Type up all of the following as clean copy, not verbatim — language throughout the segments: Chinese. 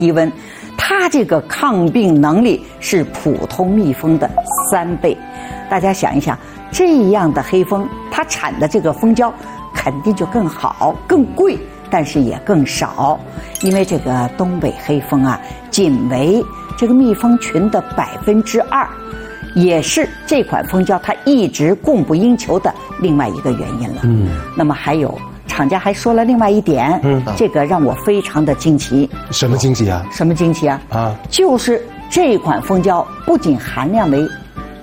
低温，它这个抗病能力是普通蜜蜂的3倍。大家想一想，这样的黑蜂，它产的这个蜂胶肯定就更好、更贵，但是也更少，因为这个东北黑蜂啊，仅为这个蜜蜂群的2%，也是这款蜂胶它一直供不应求的另外一个原因了。那么还有。厂家还说了另外一点，这个让我非常的惊奇。 什么惊奇啊？ 什么惊奇啊？就是这款蜂胶不仅含量为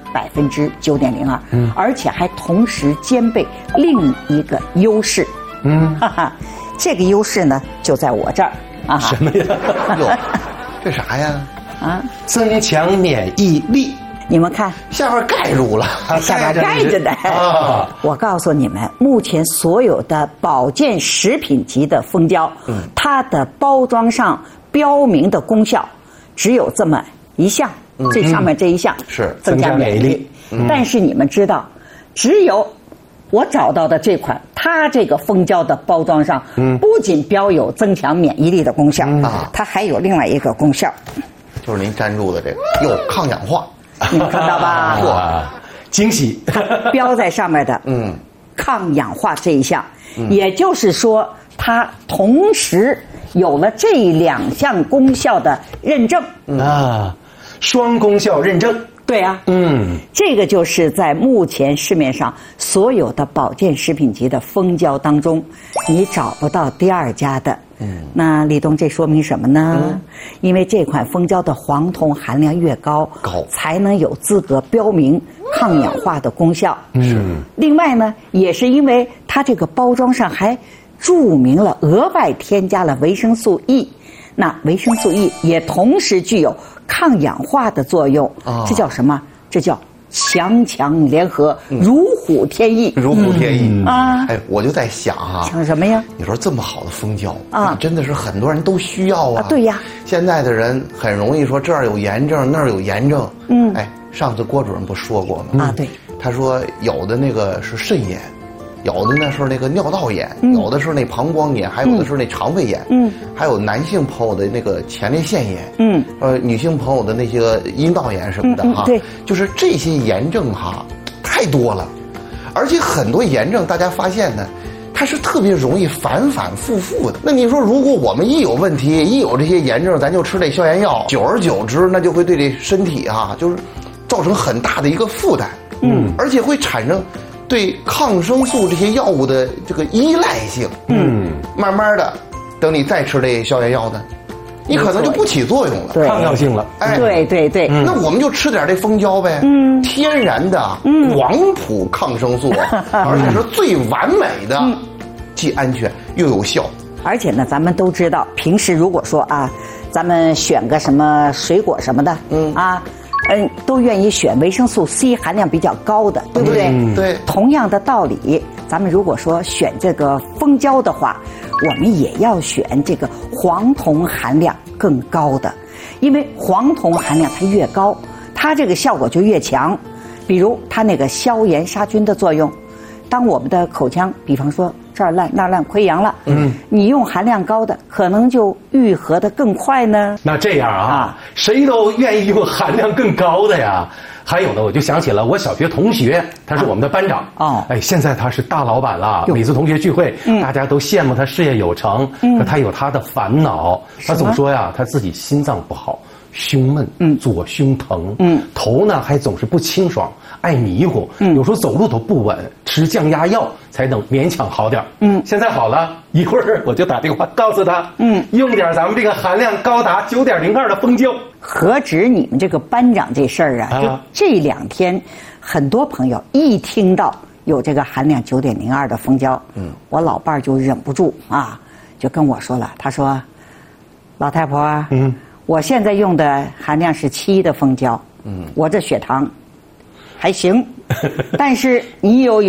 9.02%，而且还同时兼备另一个优势。这个优势呢就在我这儿啊。 什么呀？ 哟，这啥呀？ 增强免疫力。 你们看， 下边盖住了， 下边盖着呢。我告诉你们，目前所有的保健食品级的蜂胶，它的包装上标明的功效只有这么一项，最上面这一项是增加免疫力。但是你们知道，只有我找到的这款，它这个蜂胶的包装上，不仅标有增强免疫力的功效，它还有另外一个功效， 就是您粘住的这个，有抗氧化。 你们看到吧？ 哇，惊喜！ 标在上面的，抗氧化这一项，也就是说，它同时有了这2项功效的认证双功效认证。 对啊，这个就是在目前市面上所有的保健食品级的蜂胶当中，你找不到第2家的。那李东，这说明什么呢？因为这款蜂胶的黄酮含量越高，才能有资格标明抗氧化的功效。另外呢，也是因为它这个包装上还注明了额外添加了维生素 E， 那维生素 E 也同时具有抗氧化的作用。这叫什么？这叫强联合，如虎添翼。 如虎添翼哎，我就在想想什么呀？ 你说这么好的蜂胶真的是很多人都需要啊。 对呀， 现在的人很容易说这儿有炎症，那儿有炎症。哎，上次郭主任不说过吗？ 对， 他说有的那个是肾炎，有的呢是那个尿道炎，有的是那膀胱炎，还有的是那肠胃炎，还有男性朋友的那个前列腺炎，女性朋友的那些阴道炎什么的对， 就是这些炎症太多了，而且很多炎症大家发现呢，它是特别容易反反复复的。那你说，如果我们一有问题，一有这些炎症，咱就吃这消炎药，久而久之，那就会对这身体就是造成很大的一个负担，而且会产生对抗生素这些药物的这个依赖性，慢慢的，等你再吃这消炎药呢，你可能就不起作用了， 抗药性了。 哎， 对， 那我们就吃点这蜂胶呗，天然的广谱抗生素，而且是最完美的，既安全又有效。 而且呢，咱们都知道，平时如果说咱们选个什么水果什么的，都愿意选维生素 C 含量比较高的，对不对？ 对。 同样的道理，咱们如果说选这个蜂胶的话，我们也要选这个黄酮含量更高的，因为黄酮含量它越高，它这个效果就越强。比如它那个消炎杀菌的作用，当我们的口腔，比方说这儿烂那儿烂溃疡了，你用含量高的，可能就愈合的更快呢。 那这样谁都愿意用含量更高的呀。还有呢，我就想起了我小学同学，他是我们的班长。哎，现在他是大老板了。每次同学聚会，大家都羡慕他事业有成，可他有他的烦恼。他总说呀，他自己心脏不好，胸闷，左胸疼，头呢还总是不清爽，爱迷糊，有时候走路都不稳，吃降压药才能勉强好点。现在好了，一会儿我就打电话告诉他，用点咱们这个含量高达9.02的蜂胶。 何止你们这个班长这事儿就这2天，很多朋友一听到有这个含量9.02的蜂胶，我老伴儿就忍不住就跟我说了，他说：“老太婆，我现在用的含量是7的蜂胶，我这血糖还行，但是你有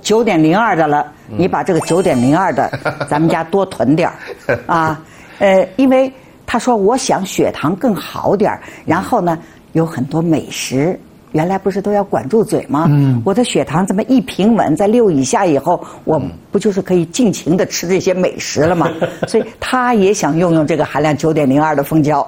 9.02的了，你把这个9.02的咱们家多囤点因为他说我想血糖更好点，然后呢有很多美食原来不是都要管住嘴吗？我的血糖这么一平稳在6以下以后，我不就是可以尽情的吃这些美食了吗？所以他也想用这个含量9.02的蜂胶。